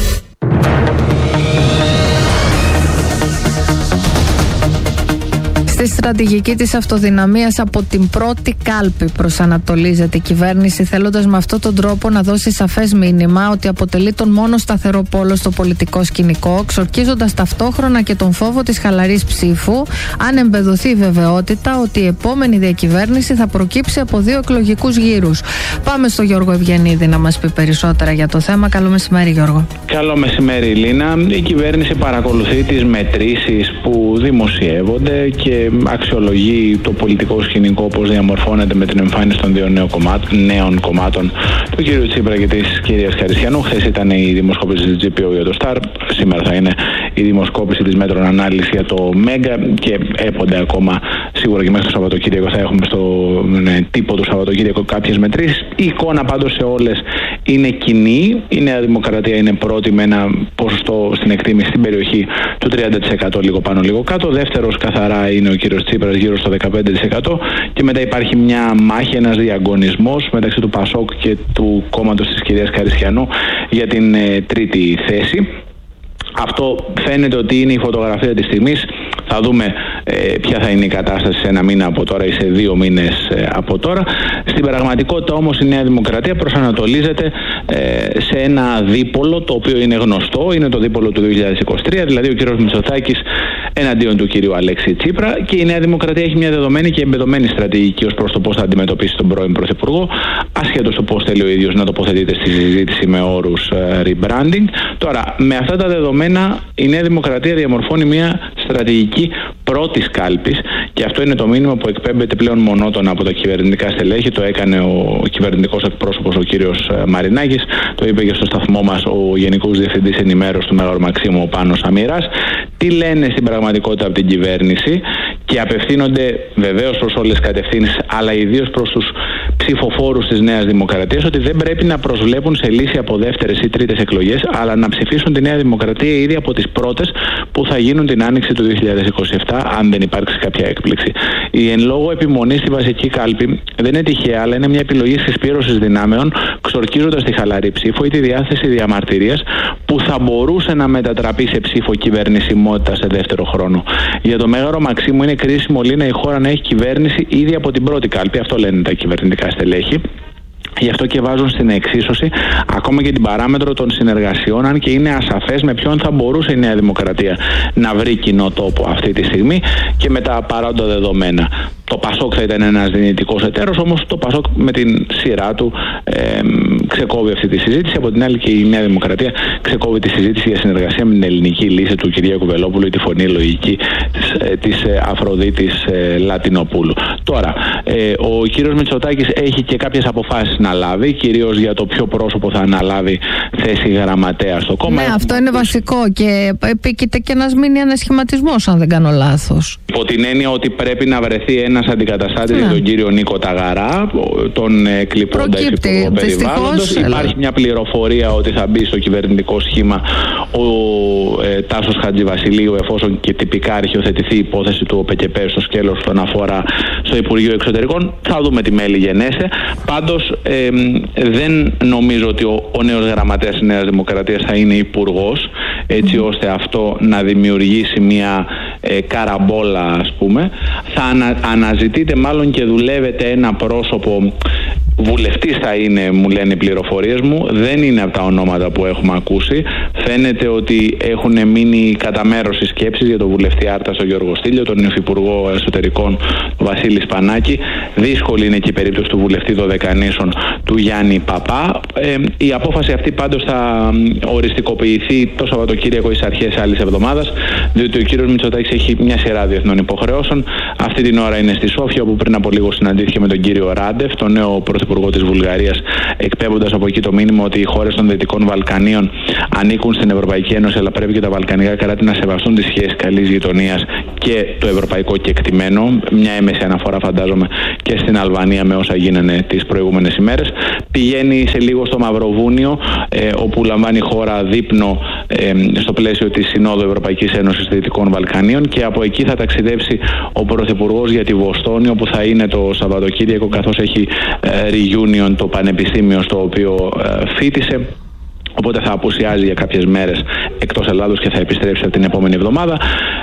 Στη στρατηγική της αυτοδυναμίας από την πρώτη κάλπη προσανατολίζεται η κυβέρνηση, θέλοντας με αυτόν τον τρόπο να δώσει σαφές μήνυμα ότι αποτελεί τον μόνο σταθερό πόλο στο πολιτικό σκηνικό, ξορκίζοντας ταυτόχρονα και τον φόβο της χαλαρής ψήφου, αν εμπεδοθεί η βεβαιότητα ότι η επόμενη διακυβέρνηση θα προκύψει από δύο εκλογικούς γύρους. Πάμε στο Γιώργο Ευγενίδη να μας πει περισσότερα για το θέμα. Καλό μεσημέρι, Γιώργο. Καλό μεσημέρι, Λίνα. Η κυβέρνηση παρακολουθεί τις μετρήσεις που δημοσιεύονται και αξιολογεί το πολιτικό σκηνικό, πώς διαμορφώνεται με την εμφάνιση των δύο νέων κομμάτων, νέων κομμάτων του κ. Τσίπρα και της κυρίας Χαρισιανού. Χθες ήταν η δημοσκόπηση της τζι πι ο για το Σταρ. Σήμερα θα είναι η δημοσκόπηση της Μέτρων Ανάλυση για το Μέγκα και έπονται ακόμα, σίγουρα και μέχρι το Σαββατοκύριακο θα έχουμε στο ναι, τύπο του Σαββατοκύριακο κάποιες μετρήσεις. Η εικόνα πάντως σε όλες είναι κοινή. Η Νέα Δημοκρατία είναι πρώτη με ένα ποσοστό στην εκτίμηση στην περιοχή του τριάντα τοις εκατό, λίγο πάνω λίγο κάτω. Δεύτερος καθαρά είναι ο κύριος Τσίπρας γύρω στο δεκαπέντε τοις εκατό και μετά υπάρχει μια μάχη, ένας διαγωνισμός μεταξύ του Πασόκ και του κόμματος της κυρίας Χαρισιανού για την ε, τρίτη θέση. Αυτό φαίνεται ότι είναι η φωτογραφία της στιγμής. Θα δούμε ε, ποια θα είναι η κατάσταση σε ένα μήνα από τώρα ή σε δύο μήνες ε, από τώρα. Στην πραγματικότητα όμως η Νέα Δημοκρατία προσανατολίζεται ε, σε ένα δίπολο το οποίο είναι γνωστό. Είναι το δίπολο του δύο χιλιάδες είκοσι τρία, δηλαδή ο κύριος Μητσοτάκης εναντίον του κύριου Αλέξη Τσίπρα, και η Νέα Δημοκρατία έχει μια δεδομένη και εμπεδομένη στρατηγική ως προς το πώς θα αντιμετωπίσει τον πρώην Πρωθυπουργό, ασχέτως το πώς θέλει ο ίδιος να τοποθετείται στη συζήτηση με όρους ε, rebranding. Τώρα, με αυτά τα δεδομένα η Νέα Δημοκρατία διαμορφώνει μια στρατηγική πρώτης κάλπης, και αυτό είναι το μήνυμα που εκπέμπεται πλέον μονότονα από τα κυβερνητικά στελέχη. Το έκανε ο κυβερνητικός εκπρόσωπος ο κύριος Μαρινάκης, το είπε και στο σταθμό μας ο Γενικός Διευθυντής Ενημέρωσης του Μέγαρου Μαξίμου, ο Πάνος Αμυράς. Τι λένε στην πραγματικότητα από την κυβέρνηση και απευθύνονται βεβαίως προς όλες τις κατευθύνσεις, αλλά ιδίως προς τους ψηφοφόρους της Νέας Δημοκρατίας, ότι δεν πρέπει να προσβλέπουν σε λύση από δεύτερες ή τρίτες εκλογές, αλλά να ψηφίσουν τη Νέα Δημοκρατία ήδη από τις πρώτες που θα γίνουν την άνοιξη του δύο χιλιάδες είκοσι επτά, αν δεν υπάρξει κάποια έκπληξη. Η εν λόγω επιμονή στη βασική κάλπη δεν είναι τυχαία, αλλά είναι μια επιλογή συσπήρωσης δυνάμεων, ξορκίζοντας τη χαλαρή ψήφο ή τη διάθεση διαμαρτυρίας που θα μπορούσε να μετατραπεί σε ψήφο κυβερνησιμότητα σε δεύτερο χρόνο. Για το Μέγαρο Μαξίμου είναι κρίσιμο, Λίνα, η χώρα να έχει κυβέρνηση ήδη από την πρώτη κάλπη. Αυτό λένε τα κυβερνητικά στελέχη. Γι' αυτό και βάζουν στην εξίσωση ακόμα και την παράμετρο των συνεργασιών, αν και είναι ασαφές με ποιον θα μπορούσε η Νέα Δημοκρατία να βρει κοινό τόπο αυτή τη στιγμή και με τα παρόντα δεδομένα. Το Πασόκ θα ήταν ένας δυνητικός εταίρος, όμως το Πασόκ με την σειρά του ε, ξεκόβει αυτή τη συζήτηση. Από την άλλη και η Νέα Δημοκρατία ξεκόβει τη συζήτηση για συνεργασία με την ελληνική λύση του Κυριάκου Βελόπουλου ή τη φωνή λογική της, ε, της ε, Αφροδίτης ε, Λατινοπούλου. Τώρα, ε, ο κύριος Μητσοτάκης έχει και κάποιες αποφάσεις να λάβει, κυρίως για το ποιο πρόσωπο θα αναλάβει θέση γραμματέα στο κόμμα. Ναι, αυτό είναι βασικό και επίκειται και ένας μίνι ανασχηματισμός, αν δεν κάνω λάθος. Υπό την έννοια ότι πρέπει να βρεθεί ένας αντικαταστάτης για τον κύριο Νίκο Ταγαρά, τον εκλειπώντα υφυπουργό περιβάλλοντος. Υπάρχει μια πληροφορία ότι θα μπει στο κυβερνητικό σχήμα ο ε, Τάσος Χατζηβασιλείου, εφόσον και τυπικά αρχιοθετηθεί η υπόθεση του ΟΠΕΚΕΠΕ στο σκέλος που αναφορά στο Υπουργείο Εξωτερικών. Θα δούμε τι μέλη γενέσε. Πάντως ε, δεν νομίζω ότι ο, ο νέος γραμματέας της Νέας Δημοκρατίας θα είναι υπουργός, έτσι ώστε αυτό να δημιουργήσει μια ε, καραμπόλα, ας πούμε. Θα ανα, αναζητείτε μάλλον και δουλεύετε ένα πρόσωπο, βουλευτής θα είναι, μου λένε οι πληροφορίες μου, δεν είναι από τα ονόματα που έχουμε ακούσει. Φαίνεται ότι έχουν μείνει κατά μέρος οι σκέψεις για τον βουλευτή Άρτα τον Γιώργο Στήλιο, τον υφυπουργό Εσωτερικών Βασίλη Σπανάκη. Δύσκολη είναι και η περίπτωση του βουλευτή Δωδεκανήσων του Γιάννη Παπά. Ε, η απόφαση αυτή πάντως θα οριστικοποιηθεί το Σαββατοκύριακο εις αρχές άλλης εβδομάδας, διότι ο κύριος Μητσοτάκης έχει μια σειρά διεθνών υποχρεώσεων. Αυτή την ώρα είναι στη Σόφια, όπου πριν από λίγο συναντήθηκε με τον κύριο Ράντεφ, τον νέο πρωθυπουργό της Βουλγαρίας, εκπέμποντας από εκεί το μήνυμα ότι οι χώρες των Δυτικών Βαλκανίων ανήκουν στην Ευρωπαϊκή Ένωση, αλλά πρέπει και τα βαλκανικά κράτη να σεβαστούν τις σχέσεις καλής γειτονίας και το ευρωπαϊκό κεκτημένο. Μια έμεση αναφορά, φαντάζομαι, και στην Αλβανία με όσα γίνανε τις προηγούμενες ημέρες. Πηγαίνει σε λίγο στο Μαυροβούνιο, ε, όπου λαμβάνει η χώρα δείπνο ε, στο πλαίσιο της Συνόδου Ευρωπαϊκής Ένωσης Δυτικών Βαλκανίων, και από εκεί θα ταξιδέψει ο πρωθυπουργός για τη Βοστόνη, όπου θα είναι το Σαββατοκύριακο, καθώς έχει ε, reunion το πανεπιστήμιο στο οποίο ε, φοιτησε. Οπότε θα απουσιάζει για κάποιες μέρες εκτός Ελλάδος και θα επιστρέψει από την επόμενη εβδομάδα.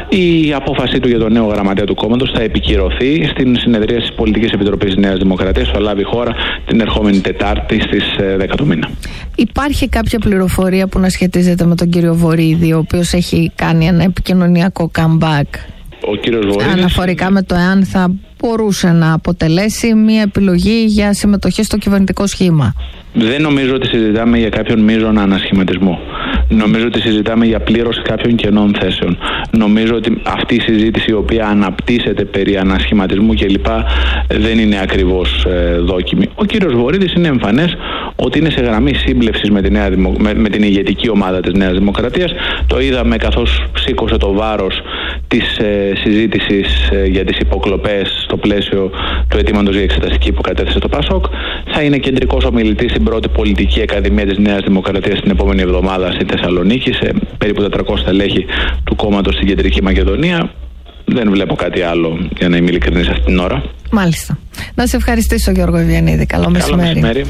Η απόφασή του για τον νέο γραμματέα του κόμματος θα επικυρωθεί στην συνεδρία της Πολιτικής Επιτροπής της Νέας Δημοκρατίας που θα λάβει η χώρα την ερχόμενη Τετάρτη στις δέκα του μήνα. Υπάρχει κάποια πληροφορία που να σχετίζεται με τον κύριο Βορίδη, ο οποίος έχει κάνει ένα επικοινωνιακό comeback? Ο κύριος Βορίδης, αναφορικά με το εάν θα μπορούσε να αποτελέσει μια επιλογή για συμμετοχή στο κυβερνητικό σχήμα? Δεν νομίζω ότι συζητάμε για κάποιον μείζωνα ανασχηματισμό. Νομίζω ότι συζητάμε για πλήρωση κάποιων κενών θέσεων. Νομίζω ότι αυτή η συζήτηση, η οποία αναπτύσσεται περί ανασχηματισμού κλπ., δεν είναι ακριβώς ε, δόκιμη. Ο κύριος Βορίδης είναι εμφανές ότι είναι σε γραμμή σύμπλευσης με, τη νέα, με, με την ηγετική ομάδα της Νέας Δημοκρατίας. Το είδαμε καθώς σήκωσε το βάρος της ε, συζήτησης ε, για τις υποκλοπές στο πλαίσιο του αιτήματος για εξεταστική που κατέθεσε το Πασόκ. Θα είναι κεντρικός ομιλητής στην πρώτη πολιτική ακαδημία της Νέας Δημοκρατίας την επόμενη εβδομάδα στη Θεσσαλονίκη, σε περίπου τετρακόσια στελέχη του κόμματος στην Κεντρική Μακεδονία. Δεν βλέπω κάτι άλλο, για να είμαι ειλικρινής, αυτή την ώρα. Μάλιστα. Να σε ευχαριστήσω, Γιώργο Ευγενίδη. Καλό μεσημέρι. Καλό μεσημέρι.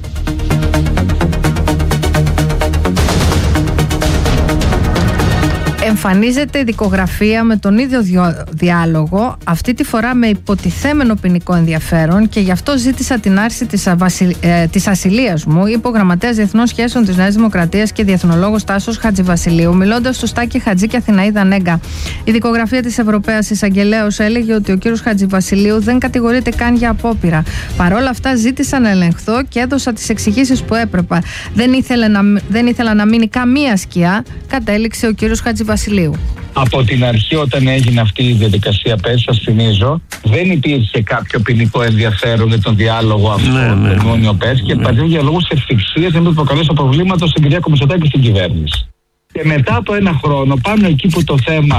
Εμφανίζεται η δικογραφία με τον ίδιο διάλογο, αυτή τη φορά με υποτιθέμενο ποινικό ενδιαφέρον, και γι' αυτό ζήτησα την άρση της, αβασι... ε, της ασυλίας μου, είπε ο Γραμματέας Διεθνών Σχέσεων της Νέας Δημοκρατίας και διεθνολόγος Τάσος Χατζηβασιλείου, μιλώντας στο Στάκη Χατζή και Αθηναίδα Νέγκα. Η δικογραφία της Ευρωπαίας Εισαγγελέως έλεγε ότι ο κύριος Χατζηβασιλείου δεν κατηγορείται καν για απόπειρα. Παρ' όλα αυτά, ζήτησα να ελεγχθώ και έδωσα τις εξηγήσεις που έπρεπε. Δεν, ήθελε να... δεν ήθελα να μείνει καμία σκιά, κατέληξε ο κύριος Χατζηβασιλείου. Από την αρχή, όταν έγινε αυτή η διαδικασία, πέρσι, σας θυμίζω, δεν υπήρχε κάποιο ποινικό ενδιαφέρον για τον διάλογο αυτό, ναι, ναι, τον Ιούνιο πέρσι, και παραδείγματος για λόγους ευθυξίας δεν προκαλούσε προβλήματα στον Κυριάκο Μητσοτάκη στην κυβέρνηση. Και μετά από ένα χρόνο, πάνω εκεί που το θέμα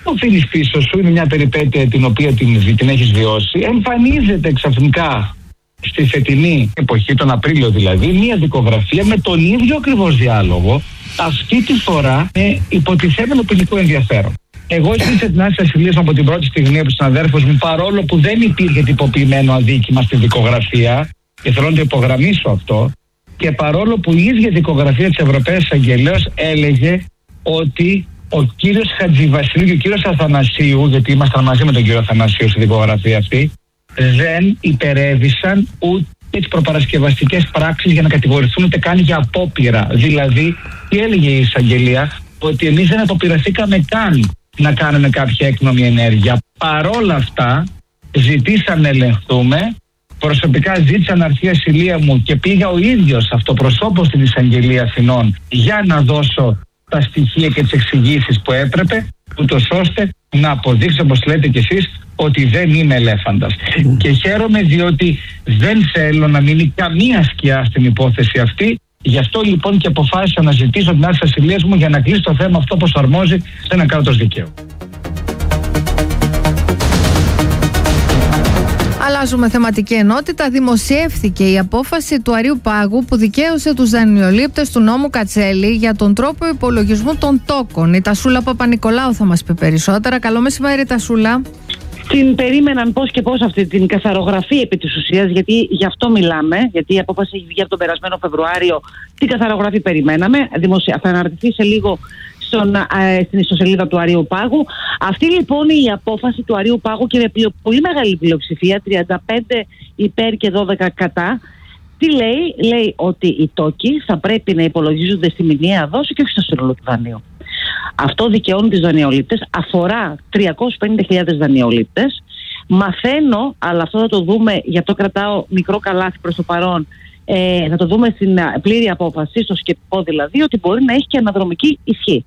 το αφήνεις πίσω σου, είναι μια περιπέτεια την οποία την, την έχεις βιώσει. Εμφανίζεται ξαφνικά στη φετινή εποχή, τον Απρίλιο δηλαδή, μια δικογραφία με τον ίδιο ακριβώς διάλογο, αυτή τη φορά με υποτιθέμενο ποινικό ενδιαφέρον. Εγώ ζήτησα την άρση ασυλίας από την πρώτη στιγμή από τους συναδέρφους μου, παρόλο που δεν υπήρχε τυποποιημένο αδίκημα στη δικογραφία, και θέλω να το υπογραμμίσω αυτό, και παρόλο που η ίδια δικογραφία της Ευρωπαίας Αγγελέως έλεγε ότι ο κύριος Χατζηβασιλείου και ο κύριος Αθανασίου, γιατί ήμασταν μαζί με τον κύριο Αθανασίου στη δικογραφία αυτή, δεν υπερέβησαν ούτε τις προπαρασκευαστικές πράξεις για να κατηγορηθούν ούτε καν για απόπειρα. Δηλαδή, τι έλεγε η εισαγγελία, ότι εμείς δεν αποπειραθήκαμε καν να κάνουμε κάποια έκνομη ενέργεια. Παρόλα αυτά, ζητήσαν να ελεγχθούμε. Προσωπικά ζήτησα να έρθει η ασυλία μου και πήγα ο ίδιος αυτοπροσώπως στην εισαγγελία Αθηνών για να δώσω τα στοιχεία και τις εξηγήσεις που έπρεπε, ούτως ώστε να αποδείξω, όπως λέτε κι εσείς, ότι δεν είμαι ελέφαντας. Mm. Και χαίρομαι διότι δεν θέλω να μείνει καμία σκιά στην υπόθεση αυτή. Γι' αυτό λοιπόν και αποφάσισα να ζητήσω την άρση ασυλίας μου για να κλείσει το θέμα αυτό όπως αρμόζει σε ένα κράτος δικαίου. Αλλάζουμε θεματική ενότητα. Δημοσιεύθηκε η απόφαση του Αρείου Πάγου που δικαίωσε τους δανειολήπτες του νόμου Κατσέλη για τον τρόπο υπολογισμού των τόκων. Η Τασούλα Παπα-Νικολάου θα μας πει περισσότερα. Καλό μεσημέρι, Τασούλα. Την περίμεναν πώς και πώς αυτή την καθαρογραφή επί της ουσίας, γιατί γι' αυτό μιλάμε, γιατί η απόφαση έχει βγει από τον περασμένο Φεβρουάριο. Την καθαρογραφή περιμέναμε. Δημοσια... Θα αναρτηθεί σε λίγο στον, ε, στην ιστοσελίδα του Αρείου Πάγου. Αυτή λοιπόν η απόφαση του Αρείου Πάγου και με πολύ μεγάλη πλειοψηφία, τριάντα πέντε υπέρ και δώδεκα κατά, τι λέει? Λέει ότι οι τόκοι θα πρέπει να υπολογίζονται στη μηνιαία δόση και όχι στο σύνολο του δανείου. Αυτό δικαιώνει τις δανειολήπτες, αφορά τριακόσιες πενήντα χιλιάδες δανειολήπτες. Μαθαίνω, αλλά αυτό θα το δούμε, γι' αυτό κρατάω μικρό καλάθι προς το παρόν, ε, θα το δούμε στην πλήρη απόφαση, στο σκεπτικό δηλαδή, ότι μπορεί να έχει και αναδρομική ισχύ.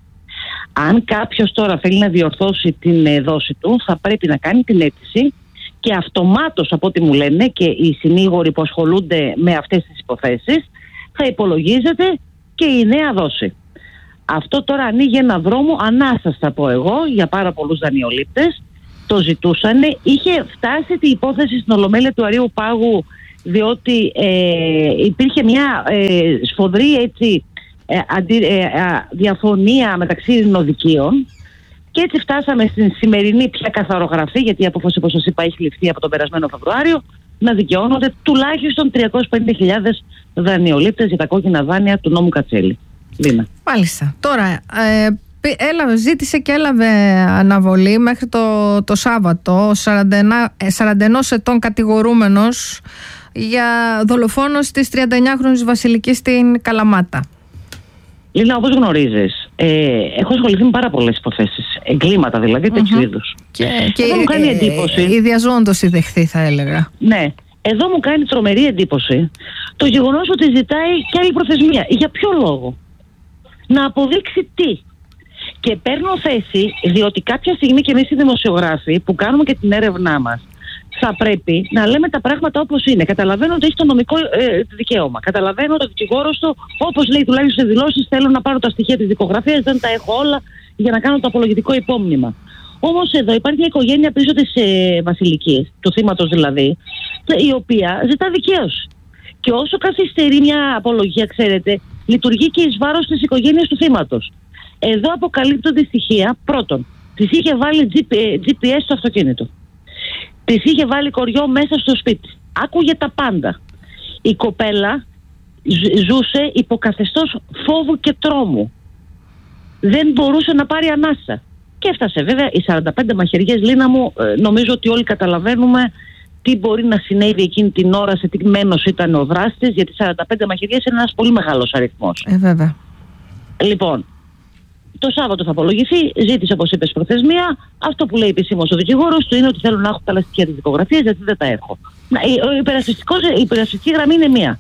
Αν κάποιος τώρα θέλει να διορθώσει την ε, δόση του, θα πρέπει να κάνει την αίτηση και αυτομάτως, από ό,τι μου λένε και οι συνήγοροι που ασχολούνται με αυτές τις υποθέσεις, θα υπολογίζεται και η νέα δόση. Αυτό τώρα ανοίγει ένα δρόμο ανάσας, θα πω εγώ, για πάρα πολλούς δανειολήπτες. Το ζητούσαν. Είχε φτάσει την υπόθεση στην Ολομέλεια του Αρείου Πάγου, διότι ε, υπήρχε μια ε, σφοδρή έτσι, ε, αντι, ε, ε, διαφωνία μεταξύ ειρηνοδικείων. Και έτσι φτάσαμε στην σημερινή πια καθαρογραφή, γιατί η απόφαση, όπως σας είπα, έχει ληφθεί από τον περασμένο Φεβρουάριο, να δικαιώνονται τουλάχιστον τριακόσιες πενήντα χιλιάδες δανειολήπτες για τα κόκκινα δάνεια του νόμου Κατσέλη. Λίνα. Μάλιστα. Τώρα, ε, έλαβε, ζήτησε και έλαβε αναβολή μέχρι το, το Σάββατο σαράντα ένα ετών κατηγορούμενος για δολοφόνος της τριανταεννιάχρονης Βασιλικής στην Καλαμάτα. Λίνα, όπως γνωρίζεις, ε, έχω ασχοληθεί με πάρα πολλές υποθέσεις, εγκλήματα δηλαδή, τέτοιου είδους. Και, και εδώ μου κάνει εντύπωση. Η διαζώντος η δεχθεί, θα έλεγα. Ναι. Εδώ μου κάνει τρομερή εντύπωση το γεγονός ότι ζητάει και άλλη προθεσμία. Για ποιο λόγο? Να αποδείξει τι? Και παίρνω θέση, διότι κάποια στιγμή και εμείς οι δημοσιογράφοι που κάνουμε και την έρευνά μας, θα πρέπει να λέμε τα πράγματα όπως είναι. Καταλαβαίνω ότι έχει το νομικό ε, δικαίωμα. Καταλαβαίνω ότι ο δικηγόρος του, όπως λέει τουλάχιστον σε δηλώσεις, θέλω να πάρω τα στοιχεία της δικογραφίας, δεν τα έχω όλα για να κάνω το απολογητικό υπόμνημα. Όμως εδώ υπάρχει μια οικογένεια πίσω της ε, Βασιλικής, του θύματος δηλαδή, η οποία ζητά δικαίωση. Και όσο καθυστερεί μια απολογία, ξέρετε, λειτουργεί και εις βάρος της οικογένειας του θύματος. Εδώ αποκαλύπτονται στοιχεία. Πρώτον, της είχε βάλει τζι πι ες στο αυτοκίνητο. Της είχε βάλει κοριό μέσα στο σπίτι. Άκουγε τα πάντα. Η κοπέλα ζούσε υποκαθεστώς φόβου και τρόμου. Δεν μπορούσε να πάρει ανάσα. Και έφτασε βέβαια οι σαράντα πέντε μαχαιριές, Λίνα μου, νομίζω ότι όλοι καταλαβαίνουμε τι μπορεί να συνέβη εκείνη την ώρα, σε τι μένος ήταν ο δράστης, γιατί σαράντα πέντε μαχαιριές είναι ένας πολύ μεγάλος αριθμός. Ε, βέβαια. Λοιπόν, το Σάββατο θα απολογηθεί, ζήτησε, όπως είπες, προθεσμία. Αυτό που λέει επισήμως ο δικηγόρος του είναι ότι θέλω να έχω τα στοιχεία της δικογραφίας, γιατί δεν τα έχω. Η υπερασπιστική γραμμή είναι μία.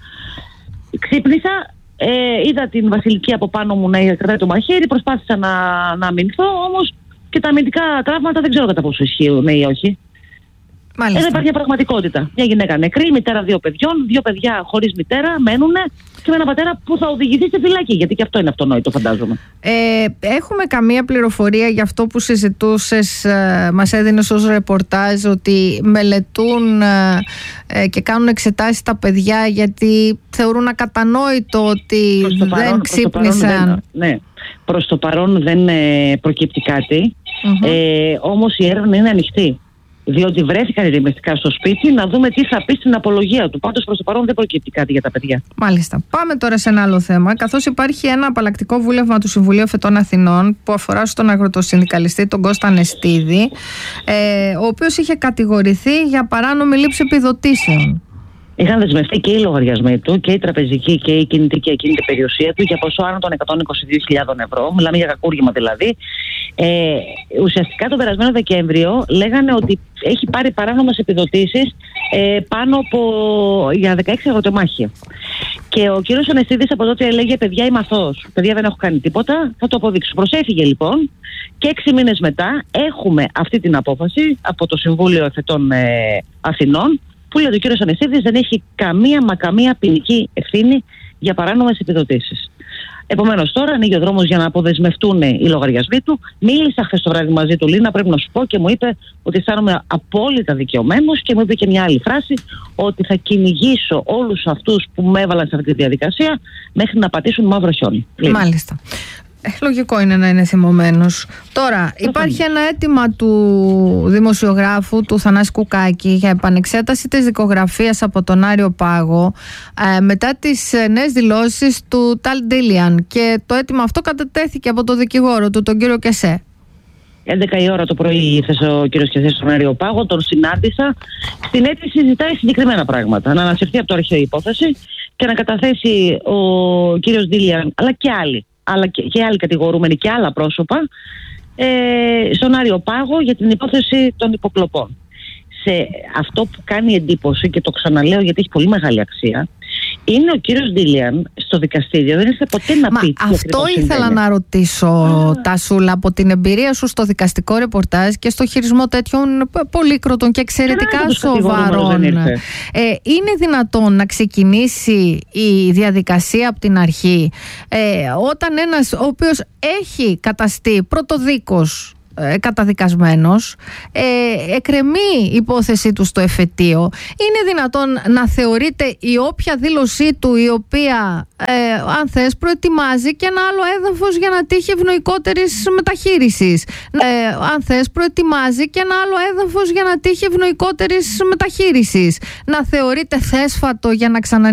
Ξύπνησα, ε, είδα την Βασιλική από πάνω μου να κρατάει το μαχαίρι, προσπάθησα να, να αμυνθώ, όμως και τα αμυντικά τραύματα δεν ξέρω κατά πόσο ισχύουν ή όχι. Μάλιστα. Εδώ υπάρχει μια πραγματικότητα. Μια γυναίκα νεκρή, μητέρα δύο παιδιών, δύο παιδιά χωρίς μητέρα, μένουνε. και με ένα πατέρα που θα οδηγηθεί στη φυλακή, γιατί και αυτό είναι αυτονόητο, φαντάζομαι. Ε, έχουμε καμία πληροφορία για αυτό που συζητούσες, ε, μας έδινες ως ρεπορτάζ, ότι μελετούν ε, και κάνουν εξετάσεις τα παιδιά γιατί θεωρούν ακατανόητο ότι δεν παρόν, ξύπνησαν. Ναι, προς το παρόν δεν ε, προκύπτει κάτι, mm-hmm. ε, όμως η έρευνα είναι ανοιχτή. Διότι βρέθηκαν ηρεμιστικά στο σπίτι, να δούμε τι θα πει στην απολογία του. Πάντως προς το παρόν δεν προκύπτει κάτι για τα παιδιά. Μάλιστα. Πάμε τώρα σε ένα άλλο θέμα. Καθώς υπάρχει ένα απαλλακτικό βούλευμα του Συμβουλίου Φετών Αθηνών που αφορά στον αγροτοσυνδικαλιστή τον Κώστα Νεστίδη, ε, ο οποίος είχε κατηγορηθεί για παράνομη λήψη επιδοτήσεων. Είχαν δεσμευτεί και οι λογαριασμοί του και η τραπεζική και η κινητή και εκείνη την περιουσία του για ποσό άνω των εκατόν είκοσι δύο χιλιάδες ευρώ. Μιλάμε για κακούργημα δηλαδή. Ε, ουσιαστικά τον περασμένο Δεκέμβριο λέγανε ότι έχει πάρει παράνομες επιδοτήσεις ε, πάνω από για δεκαέξι αγροτεμάχια. Και ο κύριος Ανεστίδης από τότε έλεγε: παιδιά, είμαι αθώος. Παιδιά, δεν έχω κάνει τίποτα. Θα το αποδείξω. Προσέφυγε λοιπόν και έξι μήνες μετά έχουμε αυτή την απόφαση από το Συμβούλιο Φετών ε, Αθηνών, που λέει ότι ο κύριος Ανεστίδης δεν έχει καμία μα καμία ποινική ευθύνη για παράνομες επιδοτήσεις. Επομένως, τώρα ανοίγει ο δρόμος για να αποδεσμευτούν οι λογαριασμοί του. Μίλησα χθες το βράδυ μαζί του, Λίνα, πρέπει να σου πω, και μου είπε ότι αισθάνομαι απόλυτα δικαιωμένος και μου είπε και μια άλλη φράση, ότι θα κυνηγήσω όλους αυτούς που με έβαλαν σε αυτή τη διαδικασία μέχρι να πατήσουν μαύρο χιόνι. Μάλιστα. Ε, λογικό είναι να είναι θυμωμένος. Τώρα, υπάρχει ένα αίτημα του δημοσιογράφου του Θανάση Κουκάκη για επανεξέταση της δικογραφίας από τον Άριο Πάγο ε, μετά τις ε, νέες δηλώσεις του Ταλ Ντίλιαν, και το αίτημα αυτό κατατέθηκε από το δικηγόρο του, τον κύριο Κεσέ. έντεκα η ώρα το πρωί ήρθε ο κύριος Κεσέ στον Άριο Πάγο, τον συνάντησα. Στην αίτηση ζητάει συγκεκριμένα πράγματα. Να ανασυρθεί από το αρχαίο υπόθεση και να καταθέσει ο κύριος Ντίλιαν, αλλά και άλλοι. αλλά και, και άλλοι κατηγορούμενοι και άλλα πρόσωπα ε, στον Άριο Πάγο για την υπόθεση των υποκλοπών. Σε αυτό που κάνει εντύπωση, και το ξαναλέω γιατί έχει πολύ μεγάλη αξία, είναι ο κύριος Ντίλιαν στο δικαστήριο δεν ήρθε ποτέ να Μα πει. Αυτό ήθελα συμβαίνει. να ρωτήσω, ah. Τασούλα, από την εμπειρία σου στο δικαστικό ρεπορτάζ και στο χειρισμό τέτοιων πολύκροτων και εξαιρετικά σοβαρών. Ε, είναι δυνατόν να ξεκινήσει η διαδικασία από την αρχή ε, όταν ένας ο οποίος έχει καταστεί πρωτοδίκος Ε, καταδικασμένος, ε, εκκρεμεί η υπόθεσή του στο εφετείο, είναι δυνατόν να θεωρείται η όποια δήλωσή του η οποία ε, αν θες προετοιμάζει και ένα άλλο έδαφος για να τύχει ευνοϊκότερης μεταχείρισης, ε, αν θες προετοιμάζει και ένα άλλο έδαφος για να τύχει ευνοϊκότερης μεταχείρισης, να θεωρείται θέσφατο για να ξανανοίξει